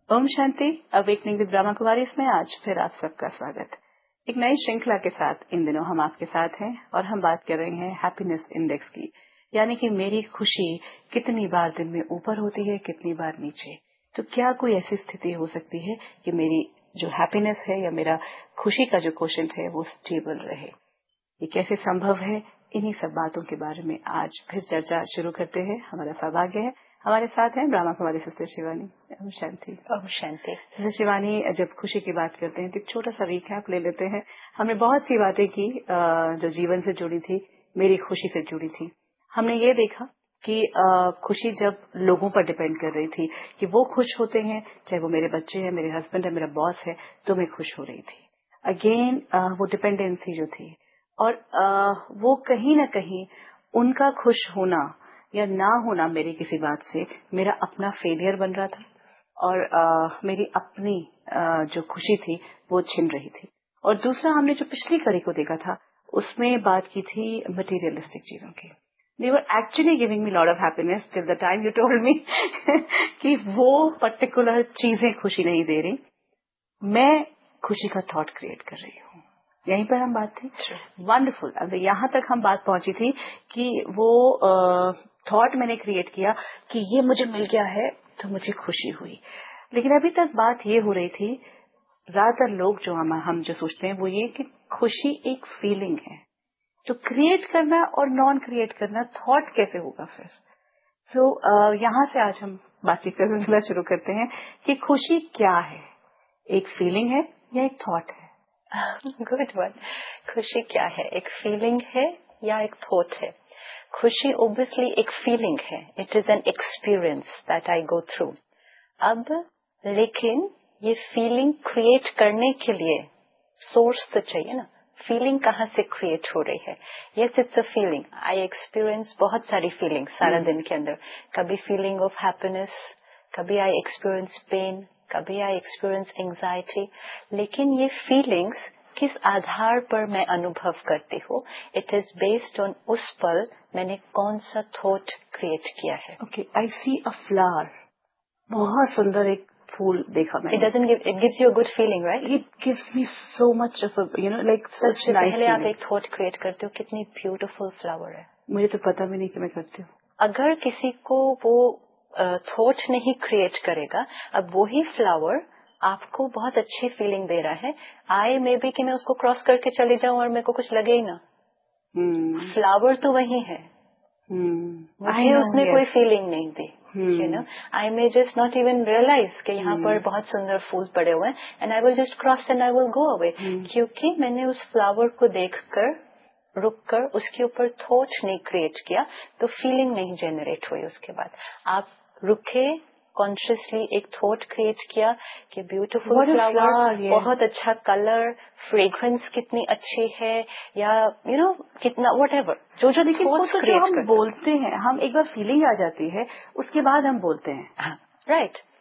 Om Shanti. Awakening with Brahma Kumari इसमें आज फिर आप सबका स्वागत। एक नई श्रृंखला के साथ इन दिनों हम आपके साथ हैं और हम बात कर रहे हैं हैप्पीनेस इंडेक्स की, यानी कि मेरी खुशी कितनी बार दिन में ऊपर होती है, कितनी बार नीचे। तो क्या कोई ऐसी स्थिति हो सकती है कि मेरी जो हैप्पीनेस है या मेरा खुशी का जो क्वोशेंट है वो स्टेबल रहे? ये कैसे संभव है? इन्हीं सब बातों के बारे में आज फिर चर्चा शुरू करते हैं। हमारा सौभाग्य है, हमारे साथ हैं ब्रह्मा कुमारी सिस्टर शिवानी। ओम शांति। ओम शांति। सिस्टर शिवानी, जब खुशी की बात करते हैं तो एक छोटा सा रिकैप ले लेते हैं। हमने बहुत सी बातें की जो जीवन से जुड़ी थी, मेरी खुशी से जुड़ी थी। हमने ये देखा कि खुशी जब लोगों पर डिपेंड कर रही थी कि वो खुश होते हैं, चाहे वो मेरे बच्चे हैं, मेरे हस्बैंड है, मेरा बॉस है, तो मैं खुश हो रही थी। अगेन वो डिपेंडेंसी जो थी और वो कहीं ना कहीं उनका खुश होना या ना होना मेरी किसी बात से मेरा अपना फेलियर बन रहा था और मेरी अपनी जो खुशी थी वो छिन रही थी। और दूसरा, हमने जो पिछली कड़ी को देखा था उसमें बात की थी मटेरियलिस्टिक चीजों की। They were actually giving me a lot of happiness till the time you told me कि वो पर्टिकुलर चीजें खुशी नहीं दे रही, मैं खुशी का थॉट क्रिएट कर रही हूँ। यहीं पर हम बात थी। वंडरफुल। अब यहाँ तक हम बात पहुंची थी कि वो थॉट मैंने क्रिएट किया कि ये मुझे मिल गया है तो मुझे खुशी हुई। लेकिन अभी तक बात ये हो रही थी, ज्यादातर लोग जो हम जो सोचते हैं वो ये कि खुशी एक फीलिंग है, तो क्रिएट करना और नॉन क्रिएट करना थॉट कैसे होगा फिर? सो यहाँ से आज हम बातचीत का सिलसिला शुरू करते हैं कि खुशी क्या है, एक फीलिंग है या एक थॉट है? Good one. खुशी क्या है, एक फीलिंग है या एक थॉट है? खुशी ओब्वियसली एक फीलिंग है। It is an experience that I go through. अब लेकिन ये फीलिंग क्रिएट करने के लिए सोर्स तो चाहिए ना। फीलिंग कहाँ से क्रिएट हो रही है? Yes, it's a feeling. I experience बहुत सारी फीलिंग सारा दिन के अंदर। कभी फीलिंग ऑफ हैप्पीनेस, कभी आई एक्सपीरियंस पेन, कभी आई एक्सपीरियंस एंजाइटी। लेकिन ये फीलिंग्स किस आधार पर मैं अनुभव करती हूँ? इट इज बेस्ड ऑन उस पल मैंने कौन सा थॉट क्रिएट किया है। ओके, आई सी अ फ्लावर, बहुत सुंदर एक फूल देखा मैंने। It gives you a good feeling, right? It gives me so much of like सबसे पहले आप एक थॉट क्रिएट करते हो, कितनी ब्यूटीफुल फ्लावर है। मुझे तो पता भी नहीं कि मैं करती हूँ। अगर किसी को वो थॉट नहीं क्रिएट करेगा, अब वही फ्लावर आपको बहुत अच्छी फीलिंग दे रहा है, आई मे बी कि मैं उसको क्रॉस करके चली जाऊं और मेरे को कुछ लगे ही ना। फ्लावर तो वही है। मुझे उसने कोई फीलिंग नहीं दी। You know, I may just not even realise कि यहाँ पर बहुत सुंदर फूल पड़े हुए हैं, and I will just cross and I will go away, क्योंकि मैंने उस फ्लावर को देखकर रुककर उसके ऊपर थॉट नहीं क्रिएट किया, तो फीलिंग नहीं जनरेट हुई। उसके बाद आप रुके, कॉन्शियसली एक थॉट क्रिएट किया कि ब्यूटीफुल फ्लावर, बहुत अच्छा कलर, फ्रेग्रेंस कितनी अच्छी है, या यू नो कितना व्हाटएवर जो जो थॉट्स क्रिएट हम बोलते हैं, हम एक बार फीलिंग आ जाती है उसके बाद हम बोलते हैं। राइट।